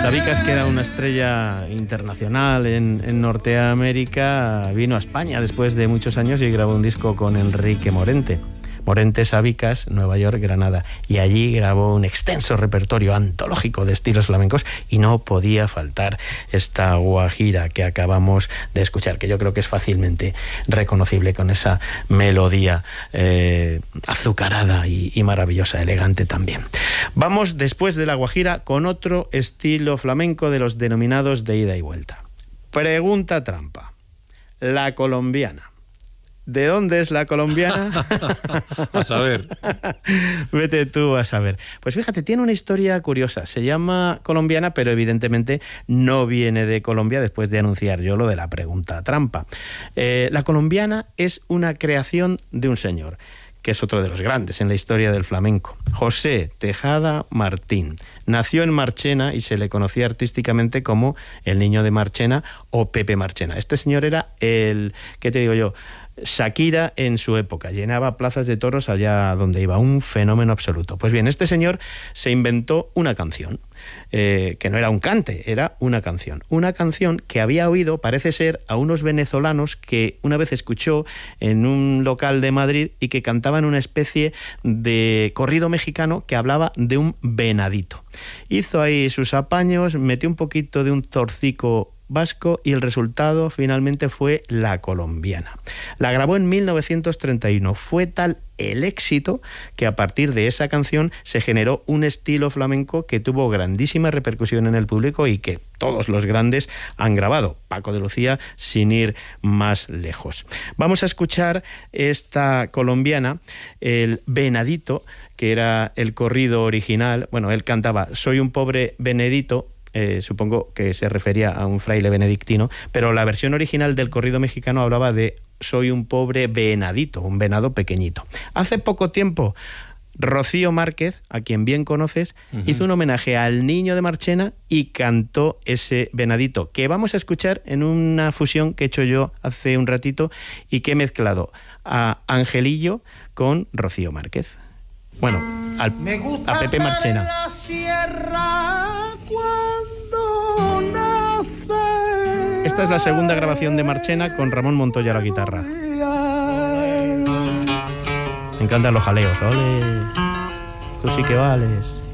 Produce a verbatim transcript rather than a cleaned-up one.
Sabicas, que era una estrella internacional en, en Norteamérica, vino a España después de muchos años y grabó un disco con Enrique Morente. Morente, Sabicas, Nueva York, Granada. Y allí grabó un extenso repertorio antológico de estilos flamencos y no podía faltar esta guajira que acabamos de escuchar, que yo creo que es fácilmente reconocible con esa melodía eh, azucarada y, y maravillosa, elegante también. Vamos después de la guajira con otro estilo flamenco de los denominados de ida y vuelta. Pregunta trampa. La colombiana. ¿De dónde es la colombiana? A saber. Vete tú a saber. Pues fíjate, tiene una historia curiosa. Se llama colombiana, pero evidentemente no viene de Colombia, después de anunciar yo lo de la pregunta trampa. Eh, la colombiana es una creación de un señor, que es otro de los grandes en la historia del flamenco. José Tejada Martín. Nació en Marchena y se le conocía artísticamente como el Niño de Marchena o Pepe Marchena. Este señor era el, ¿qué te digo yo?, Shakira en su época, llenaba plazas de toros allá donde iba, un fenómeno absoluto. Pues bien, este señor se inventó una canción, eh, que no era un cante, era una canción. Una canción que había oído, parece ser, a unos venezolanos que una vez escuchó en un local de Madrid y que cantaban una especie de corrido mexicano que hablaba de un venadito. Hizo ahí sus apaños, metió un poquito de un torcico vasco y el resultado finalmente fue La Colombiana. La grabó en mil novecientos treinta y uno. Fue tal el éxito que a partir de esa canción se generó un estilo flamenco que tuvo grandísima repercusión en el público y que todos los grandes han grabado. Paco de Lucía, sin ir más lejos. Vamos a escuchar esta colombiana, el Venadito, que era el corrido original. Bueno, él cantaba Soy un pobre venedito. Eh, supongo que se refería a un fraile benedictino, pero la versión original del corrido mexicano hablaba de soy un pobre venadito, un venado pequeñito. Hace poco tiempo, Rocío Márquez, a quien bien conoces, uh-huh. hizo un homenaje al Niño de Marchena y cantó ese venadito, que vamos a escuchar en una fusión que he hecho yo hace un ratito y que he mezclado a Angelillo con Rocío Márquez. Bueno, al, a Pepe Marchena. La sierra cuando nace. Esta es la segunda grabación de Marchena con Ramón Montoya a la guitarra. Me encantan los jaleos. ¡Ole! Tú sí que vales.